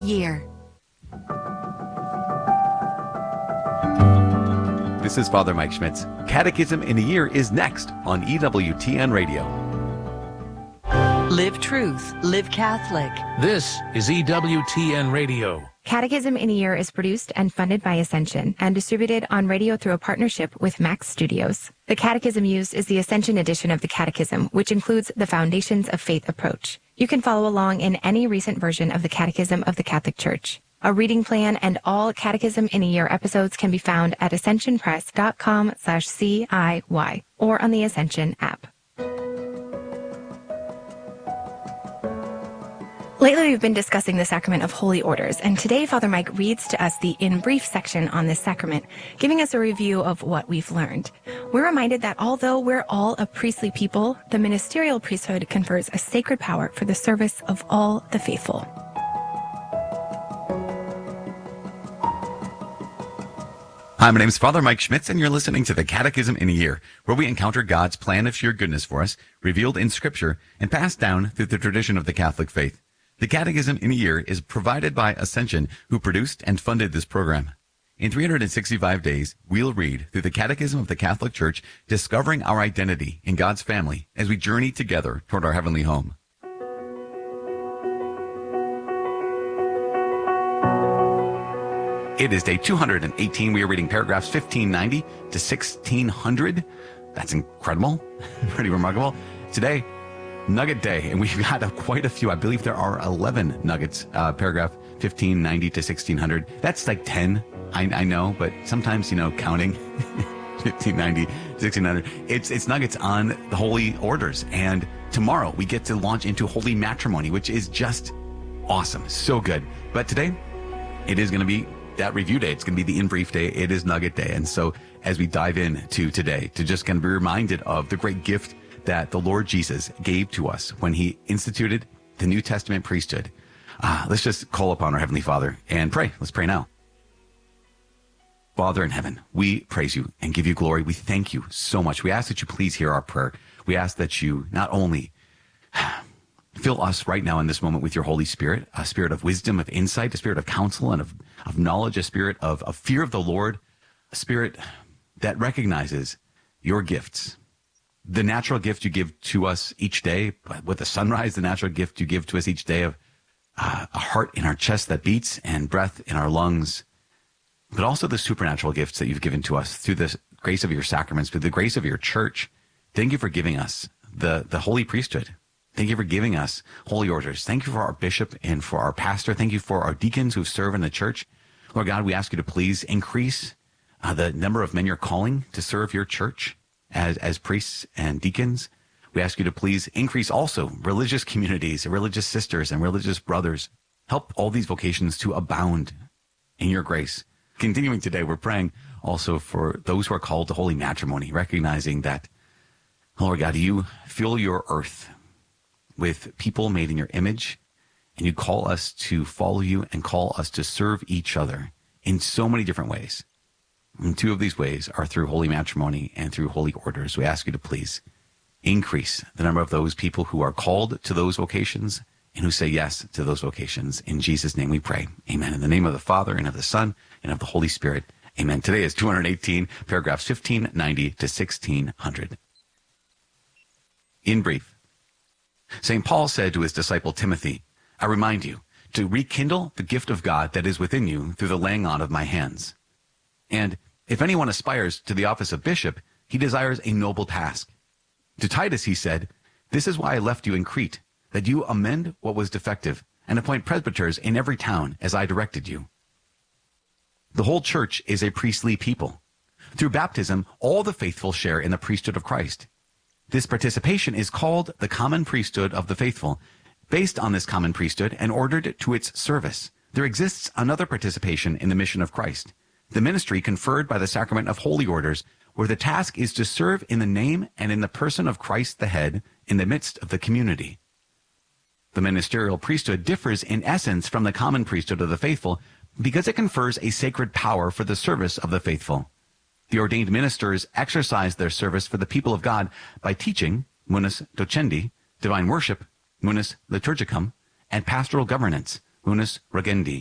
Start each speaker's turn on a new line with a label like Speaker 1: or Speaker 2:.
Speaker 1: Year.
Speaker 2: This is Father Mike Schmitz. Catechism in a Year is next on EWTN Radio.
Speaker 1: Live truth. Live Catholic.
Speaker 3: This is EWTN Radio.
Speaker 4: Catechism in a Year is produced and funded by Ascension and distributed on radio through a partnership with Max Studios. The catechism used is the Ascension edition of the Catechism, which includes the Foundations of Faith approach. You can follow along in any recent version of the Catechism of the Catholic Church. A reading plan and all Catechism in a Year episodes can be found at ascensionpress.com/CIY or on the Ascension app. Lately, we've been discussing the sacrament of holy orders, and today Father Mike reads to us the in brief section on this sacrament, giving us a review of what we've learned. We're reminded that although we're all a priestly people, the ministerial priesthood confers a sacred power for the service of all the faithful.
Speaker 2: Hi, my name is Father Mike Schmitz, and you're listening to the Catechism in a Year, where we encounter God's plan of sheer goodness for us, revealed in Scripture, and passed down through the tradition of the Catholic faith. The Catechism in a Year is provided by Ascension, who produced and funded this program. In 365 days, we'll read through the Catechism of the Catholic Church, discovering our identity in God's family as we journey together toward our heavenly home. It is day 218. We are reading paragraphs 1590 to 1600. That's incredible. Pretty remarkable. Today, Nugget Day, and we've got quite a few. I believe there are 11 nuggets, paragraph 1590 to 1600. That's like 10, I know, but sometimes, counting 1590 to 1600, it's nuggets on the holy orders. And tomorrow we get to launch into holy matrimony, which is just awesome. So good. But today, it is going to be that review day. It's going to be the in brief day. It is Nugget Day. And so as we dive into today, to just kind of be reminded of the great gift that the Lord Jesus gave to us when he instituted the New Testament priesthood, let's just call upon our Heavenly Father and pray. Let's pray now. Father in heaven, we praise you and give you glory. We thank you so much. We ask that you please hear our prayer. We ask that you not only fill us right now in this moment with your Holy Spirit, a spirit of wisdom, of insight, a spirit of counsel and of knowledge, a spirit of fear of the Lord, a spirit that recognizes your gifts, the natural gift you give to us each day, with the sunrise, the natural gift you give to us each day of a heart in our chest that beats and breath in our lungs, but also the supernatural gifts that you've given to us through the grace of your sacraments, through the grace of your church. Thank you for giving us the holy priesthood. Thank you for giving us holy orders. Thank you for our bishop and for our pastor. Thank you for our deacons who serve in the church. Lord God, we ask you to please increase the number of men you're calling to serve your church as priests and deacons. We ask you to please increase also religious communities, religious sisters and religious brothers. Help all these vocations to abound in your grace. Continuing today, we're praying also for those who are called to holy matrimony, recognizing that, Lord God, you fill your earth with people made in your image, and you call us to follow you and call us to serve each other in so many different ways. And two of these ways are through holy matrimony and through holy orders. We ask you to please increase the number of those people who are called to those vocations and who say yes to those vocations. In Jesus' name we pray. Amen. In the name of the Father, and of the Son, and of the Holy Spirit. Amen. Today is 218, paragraphs 1590 to 1600. In brief, St. Paul said to his disciple Timothy, I remind you to rekindle the gift of God that is within you through the laying on of my hands. And if anyone aspires to the office of bishop, he desires a noble task. To Titus he said, this is why I left you in Crete, that you amend what was defective and appoint presbyters in every town as I directed you. The whole church is a priestly people. Through baptism, all the faithful share in the priesthood of Christ. This participation is called the common priesthood of the faithful. Based on this common priesthood and ordered to its service, there exists another participation in the mission of Christ, the ministry conferred by the sacrament of holy orders, where the task is to serve in the name and in the person of Christ the head in the midst of the community. The ministerial priesthood differs in essence from the common priesthood of the faithful because it confers a sacred power for the service of the faithful. The ordained ministers exercise their service for the people of God by teaching, munus docendi, divine worship, munus liturgicum, and pastoral governance, unus regendi.